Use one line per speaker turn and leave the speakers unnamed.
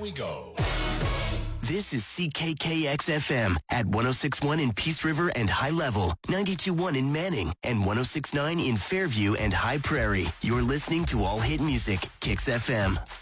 we go.
This is CKKX-FM at 106.1 in Peace River and High Level, 92.1 in Manning, and 106.9 in Fairview and High Prairie. You're listening to All Hit Music, Kicks FM.